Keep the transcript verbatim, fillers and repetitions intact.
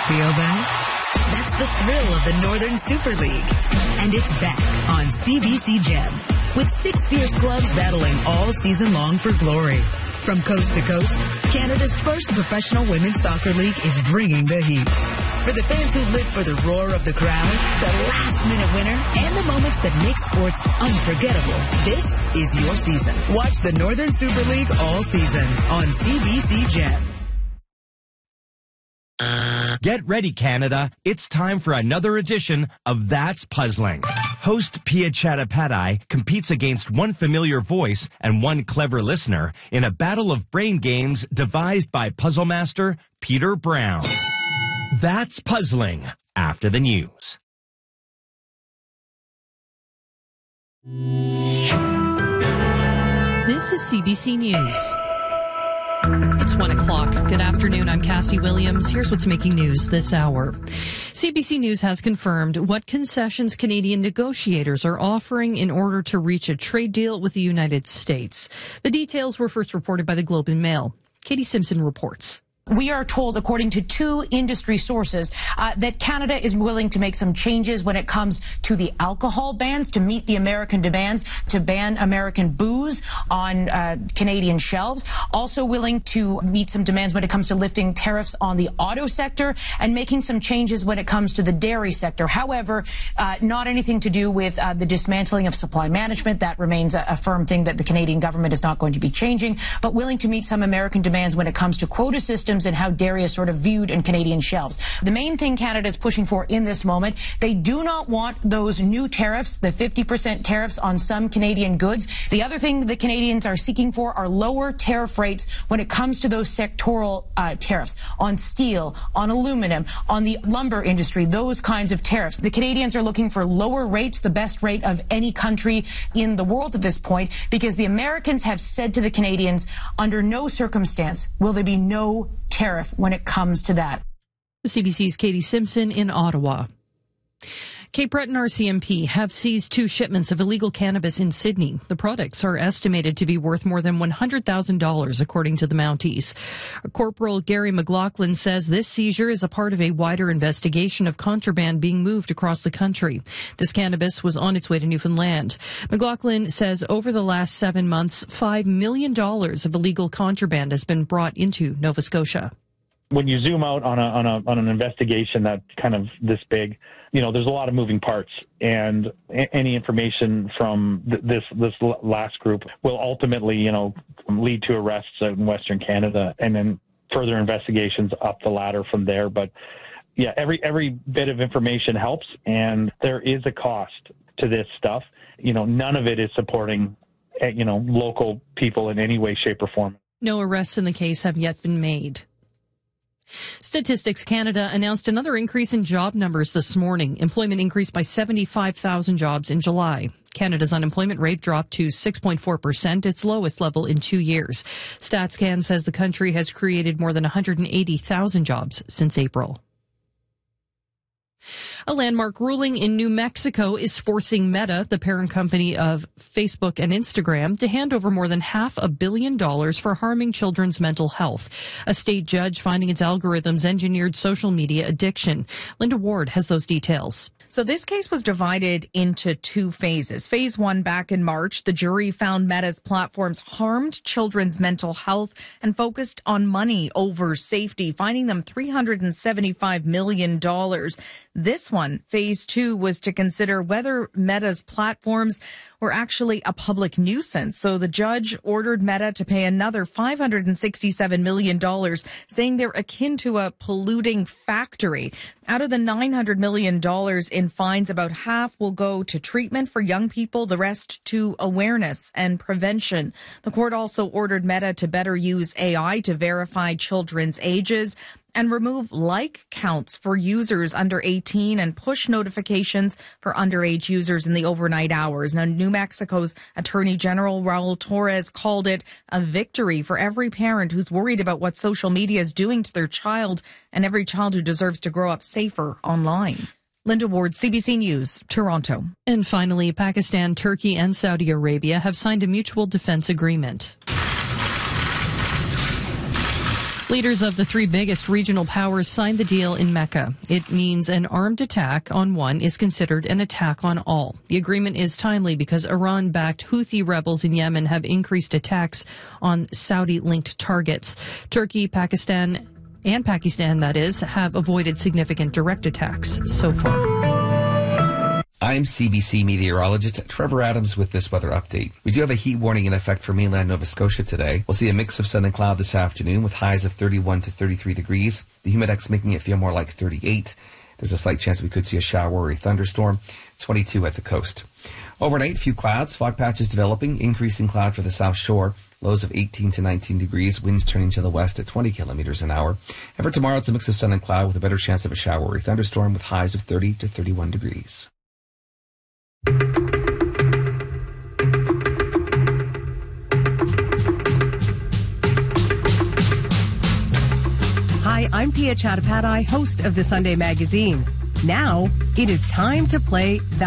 Feel that? That's the thrill of the Northern Super League. And it's back on C B C Gem with six fierce clubs battling all season long for glory. From coast to coast, Canada's first professional women's soccer league is bringing the heat. For the fans who live for the roar of the crowd, the last-minute winner, and the moments that make sports unforgettable, this is your season. Watch the Northern Super League all season on C B C Gem. Get ready, Canada. It's time for another edition of That's Puzzling. Host Pia Chattopadhyay competes against one familiar voice and one clever listener in a battle of brain games devised by puzzle master Peter Brown. That's Puzzling, after the news. This is C B C News. It's one o'clock. Good afternoon. I'm Cassie Williams. Here's what's making news this hour. C B C News has confirmed what concessions Canadian negotiators are offering in order to reach a trade deal with the United States. The details were first reported by the Globe and Mail. Katie Simpson reports. We are told, according to two industry sources, uh, that Canada is willing to make some changes when it comes to the alcohol bans to meet the American demands to ban American booze on uh, Canadian shelves. Also willing to meet some demands when it comes to lifting tariffs on the auto sector and making some changes when it comes to the dairy sector. However, uh, not anything to do with uh, the dismantling of supply management. That remains a, a firm thing that the Canadian government is not going to be changing, but willing to meet some American demands when it comes to quota systems and how dairy is sort of viewed in Canadian shelves. The main thing Canada is pushing for in this moment, they do not want those new tariffs, the fifty percent tariffs on some Canadian goods. The other thing the Canadians are seeking for are lower tariff rates when it comes to those sectoral uh, tariffs on steel, on aluminum, on the lumber industry, those kinds of tariffs. The Canadians are looking for lower rates, the best rate of any country in the world at this point, because the Americans have said to the Canadians, under no circumstance will there be no tariff when it comes to that. C B C's Katie Simpson in Ottawa. Cape Breton R C M P have seized two shipments of illegal cannabis in Sydney. The products are estimated to be worth more than one hundred thousand dollars, according to the Mounties. Corporal Gary McLaughlin says this seizure is a part of a wider investigation of contraband being moved across the country. This cannabis was on its way to Newfoundland. McLaughlin says over the last seven months, five million dollars of illegal contraband has been brought into Nova Scotia. When you zoom out on a, on a on an investigation that's kind of this big, you know, there's a lot of moving parts, and a- any information from th- this this last group will ultimately, you know, lead to arrests out in Western Canada, and then further investigations up the ladder from there. But yeah, every every bit of information helps, and there is a cost to this stuff. You know, none of it is supporting, you know, local people in any way, shape, or form. No arrests in the case have yet been made. Statistics Canada announced another increase in job numbers this morning. Employment increased by seventy-five thousand jobs in July. Canada's unemployment rate dropped to six point four percent, its lowest level in two years. StatsCan says the country has created more than one hundred eighty thousand jobs since April. A landmark ruling in New Mexico is forcing Meta, the parent company of Facebook and Instagram, to hand over more than half a billion dollars for harming children's mental health. A state judge finding its algorithms engineered social media addiction. Linda Ward has those details. So this case was divided into two phases. Phase one, back in March, the jury found Meta's platforms harmed children's mental health and focused on money over safety, finding them three hundred seventy-five million dollars. This one, phase two, was to consider whether Meta's platforms were actually a public nuisance. So the judge ordered Meta to pay another five hundred sixty-seven million dollars, saying they're akin to a polluting factory. Out of the nine hundred million dollars in fines, about half will go to treatment for young people, the rest to awareness and prevention. The court also ordered Meta to better use A I to verify children's ages and remove like counts for users under eighteen and push notifications for underage users in the overnight hours. Now, New Mexico's Attorney General Raul Torres called it a victory for every parent who's worried about what social media is doing to their child, and every child who deserves to grow up safer online. Linda Ward, C B C News, Toronto. And finally, Pakistan, Turkey, and Saudi Arabia have signed a mutual defense agreement. Leaders of the three biggest regional powers signed the deal in Mecca. It means an armed attack on one is considered an attack on all. The agreement is timely because Iran-backed Houthi rebels in Yemen have increased attacks on Saudi-linked targets. Turkey, Pakistan, and Pakistan, that is, have avoided significant direct attacks so far. I'm C B C meteorologist Trevor Adams with this weather update. We do have a heat warning in effect for mainland Nova Scotia today. We'll see a mix of sun and cloud this afternoon with highs of thirty-one to thirty-three degrees. The humidex making it feel more like thirty-eight. There's a slight chance we could see a shower or a thunderstorm. twenty-two at the coast. Overnight, few clouds, fog patches developing, increasing cloud for the south shore. Lows of eighteen to nineteen degrees, winds turning to the west at twenty kilometers an hour. And for tomorrow, it's a mix of sun and cloud with a better chance of a shower or a thunderstorm with highs of thirty to thirty-one degrees. Hi, I'm Pia Chattopadhyay, host of the Sunday Magazine. Now, it is time to play that